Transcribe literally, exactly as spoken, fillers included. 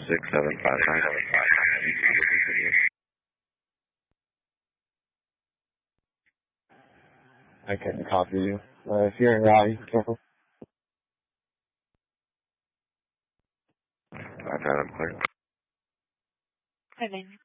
six seven five nine. I couldn't copy you. Uh, if you're in Raleigh, you can. five nine, I'm clear. Five nine.